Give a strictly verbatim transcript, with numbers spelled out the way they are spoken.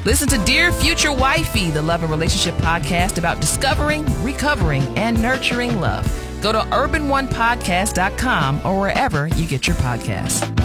Listen to Dear Future Wifey, the love and relationship podcast about discovering, recovering, and nurturing love. Go to urban one podcast dot com or wherever you get your podcasts.